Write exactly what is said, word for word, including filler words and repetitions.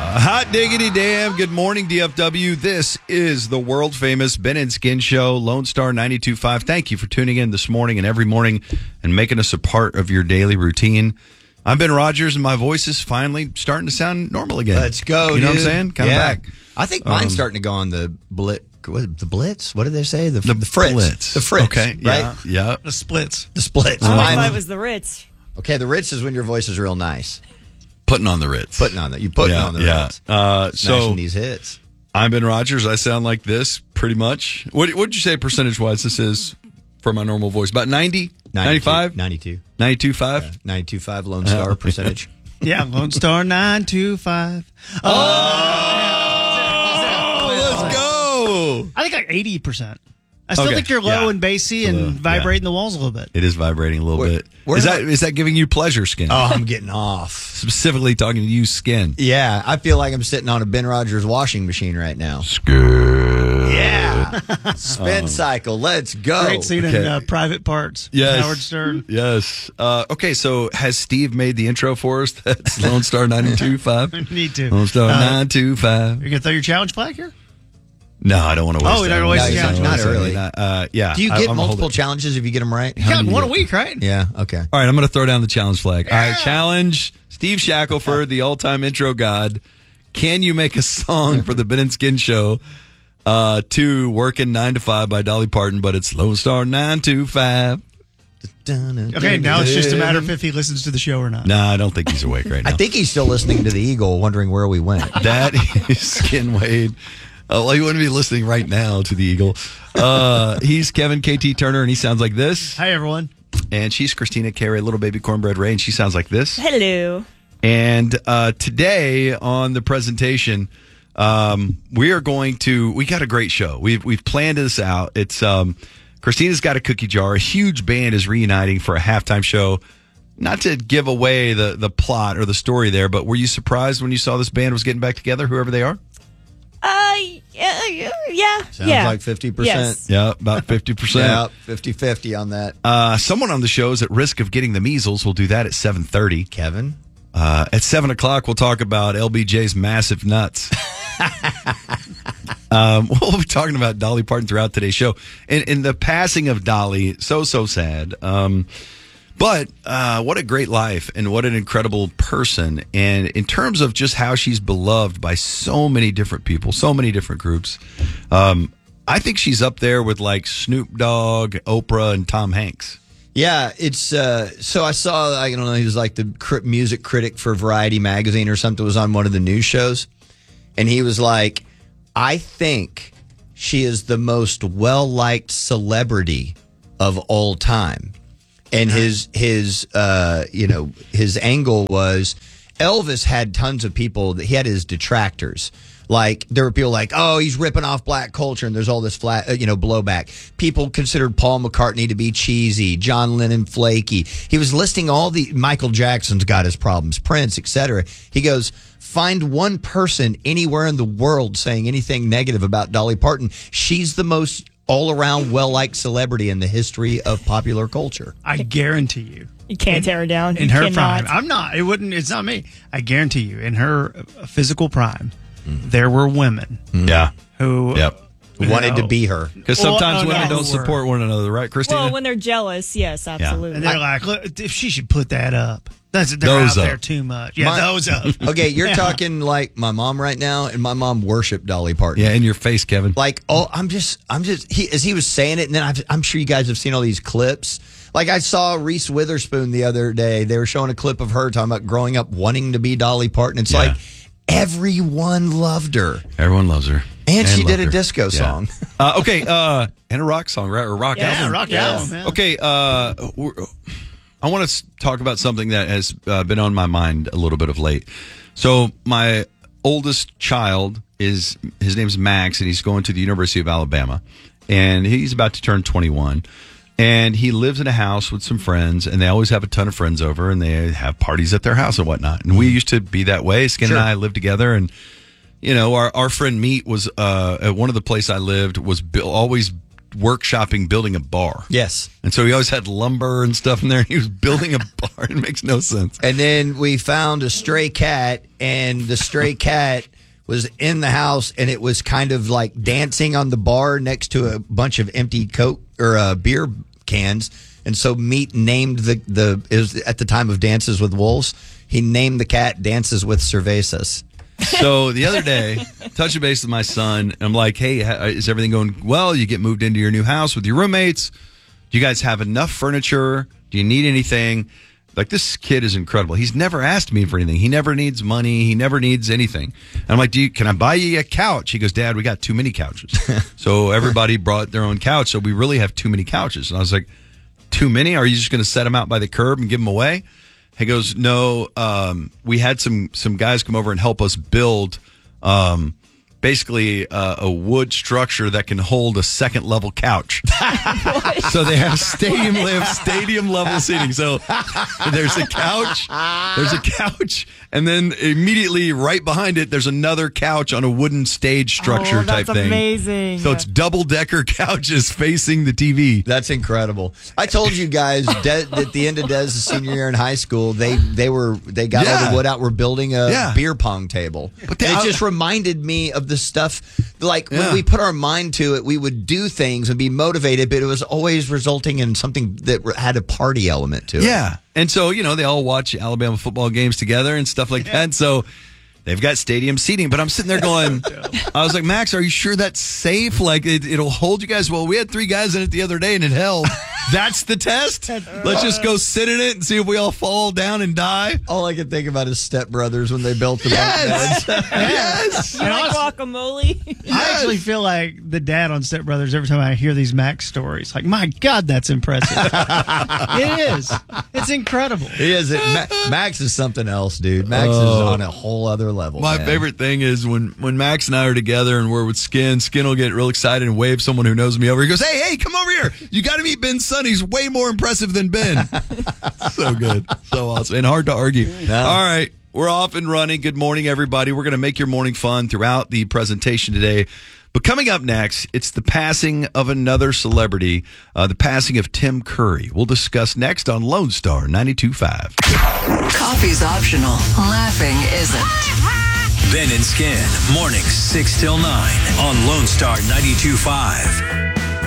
Hot diggity damn. Good morning, D F W. This is the world famous Ben and Skin Show, Lone Star ninety-two point five. Thank you for tuning in this morning and every morning and making us a part of your daily routine. I'm Ben Rogers, and my voice is finally starting to sound normal again. Let's go, You know dude. what I'm saying? Kind of yeah. back. I think mine's Um, starting to go on the blitz. What, the blitz? What did they say? The, The, the fritz. Blitz. The fritz. Okay. Right? Yeah. yeah. The splits. The splits. Oh, I Mine- thought it was the Ritz. okay, the Ritz is when your voice is real nice. Putting on the Ritz. Putting on that. You putting yeah, on the yeah. Ritz. Uh, so Smashing these hits. I'm Ben Rogers. I sound like this pretty much. What would you say percentage wise this is for my normal voice? About ninety? ninety-five? ninety-two. ninety-two point five? Yeah, ninety-two point five Lone Star percentage. Yeah, Lone Star nine two five. Oh, let's go. I think like eighty percent. I still Okay, think you're low yeah. and bassy and Hello, vibrating the walls a little bit. It is vibrating a little We're- bit. we're Is not- that is that giving you pleasure, Skin? Oh, I'm getting off. Specifically talking to you, Skin. Yeah, I feel like I'm sitting on a Ben Rogers washing machine right now. Skin. Yeah. Spin cycle. Let's go. Great scene in okay. uh, Private Parts. Yes. Howard Stern. Yes. Uh, okay, so has Steve made the intro for us? That's Lone Star ninety-two point five. Need to. Lone Star Uh, nine two five. You're going to throw your challenge flag here? No, I don't want to waste Oh, you're not that. gonna waste No, the you're challenge. gonna Not waste that. early. Not- Uh, yeah. Do you I- get I'm gonna hold multiple it. challenges if you get them right? You got one a week, right? Yeah, okay. All right, I'm going to throw down the challenge flag. All right, challenge Steve Shackelford, the all-time intro god. Can you make a song for the Ben and Skin Show uh, to Working nine to five by Dolly Parton, but it's Lone Star nine two five? Okay, now it's just a matter of if he listens to the show or not. No, I don't think he's awake right now. I think he's still listening to the Eagle, wondering where we went. That is Skin Wade. Uh, well, he wouldn't be listening right now to the Eagle. Uh, he's Kevin K T Turner, and he sounds like this. Hi, everyone. And she's Christina Carey, Little Baby Cornbread Ray, and she sounds like this. Hello. And uh, today on the presentation, um, we are going to. We got a great show. We've we've planned this out. It's um, Christina's got a cookie jar. A huge band is reuniting for a halftime show. Not to give away the the plot or the story there, but were you surprised when you saw this band was getting back together, whoever they are? Uh, yeah, yeah. Sounds yeah. like fifty percent. Yes. Yeah, about fifty percent. Yeah, fifty-fifty on that. Uh, someone on the show is at risk of getting the measles. We'll do that at seven thirty. Kevin? Uh, at seven o'clock, we'll talk about L B J's massive nuts. um, we'll be talking about Dolly Parton throughout today's show. And, and the passing of Dolly, so, so sad. Um, but uh, what a great life and what an incredible person. And in terms of just how she's beloved by so many different people, so many different groups, um, I think she's up there with like Snoop Dogg, Oprah, and Tom Hanks. Yeah, it's uh, so I saw, I don't know, he was like the cri- music critic for Variety magazine or something, was on one of the news shows. And he was like, I think she is the most well-liked celebrity of all time. And his, his uh, you know, his angle was Elvis had tons of people, that he had his detractors. Like, there were people like, oh, he's ripping off black culture, and there's all this flat, uh, you know, blowback. People considered Paul McCartney to be cheesy, John Lennon flaky. He was listing all the, Michael Jackson's got his problems, Prince, et cetera. He goes, find one person anywhere in the world saying anything negative about Dolly Parton. She's the most all-around well-liked celebrity in the history of popular culture. I guarantee you. You can't tear her down. In You her cannot. prime. I'm not. It wouldn't. It's not me. I guarantee you. In her uh, physical prime, there were women Yeah. who Yep. you Wanted know, to be her. Because Well, sometimes no, women no, don't who were- support one another, right, Christina? Well, when they're jealous, yes, absolutely. And they're like, look, if she should put that up. That's they're Those out up. there too much. Yeah, My- those up. Okay, you're Yeah. talking like my mom right now, and my mom worshiped Dolly Parton. Yeah, in your face, Kevin. Like, oh, I'm just, I'm just, he, as he was saying it, and then I've, I'm sure you guys have seen all these clips. Like, I saw Reese Witherspoon the other day. They were showing a clip of her talking about growing up wanting to be Dolly Parton. It's Yeah. like everyone loved her. Everyone loves her. And she loved did a her. disco Yeah. song. Uh, okay, uh, and a rock song, right? Or rock Yeah, album. rock Yes. album, man. Okay, uh, we're- I want to talk about something that has uh, been on my mind a little bit of late. So my oldest child is, his name's Max, and he's going to the University of Alabama, and he's about to turn twenty-one. And he lives in a house with some friends, and they always have a ton of friends over, and they have parties at their house and whatnot. And we used to be that way. Skin Sure. and I lived together, and you know, our, our friend Meat was uh, at one of the places I lived was bu- always workshopping building a bar. Yes. And so he always had lumber and stuff in there. He was building a bar. It makes no sense. And then we found a stray cat, and the stray cat was in the house, and it was kind of like dancing on the bar next to a bunch of empty Coke or uh, beer cans. And so Meat named the, the it was at the time of Dances with Wolves, he named the cat Dances with Cervezas. So the other day, touching base with my son, I'm like, hey, is everything going well? You get moved into your new house with your roommates. Do you guys have enough furniture? Do you need anything? Like, this kid is incredible. He's never asked me for anything. He never needs money. He never needs anything. And I'm like, do you, can I buy you a couch? He goes, Dad, we got too many couches. So everybody brought their own couch. So we really have too many couches. And I was like, too many? Are you just going to set them out by the curb and give them away? He goes, no, um, we had some some guys come over and help us build um, basically uh, a wood structure that can hold a second level couch. So they have stadium they have stadium level seating. So there's a couch, there's a couch, and then immediately right behind it, there's another couch on a wooden stage structure oh, type that's thing. Amazing. So it's double decker couches facing the T V. That's incredible. I told you guys De- at the end of Dez's senior year in high school, they they were they got all Yeah. the wood out. We're building a Yeah. beer pong table. But they- and it just reminded me of the stuff like when Yeah. we put our mind to it, we would do things and be motivated, but it was always resulting in something that had a party element to it. Yeah. And so, you know, they all watch Alabama football games together and stuff like that. So they've got stadium seating. But I'm sitting there going, I was like, Max, are you sure that's safe? Like, it, it'll hold you guys? Well, we had three guys in it the other day and it held. That's the test? Let's just go sit in it and see if we all fall down and die. All I can think about is Step Brothers when they built the Yes. bunk beds. Yes. You like guacamole? I actually feel like the dad on Step Brothers every time I hear these Max stories. Like, my God, that's impressive. It is. It's incredible. He is. It. Ma- Max is something else, dude. Max is on a whole other level. My man. favorite thing is when, when Max and I are together and we're with Skin, Skin will get real excited and wave someone who knows me over. He goes, hey, hey, come over here. You got to meet Ben's son. He's way more impressive than Ben. So good. So awesome. And hard to argue. No. All right. We're off and running. Good morning, everybody. We're going to make your morning fun throughout the presentation today. But coming up next, it's the passing of another celebrity, uh, the passing of Tim Curry. We'll discuss next on Lone Star ninety-two point five. Coffee's optional. Laughing isn't. Ben and Skin, mornings six till nine on Lone Star ninety-two point five.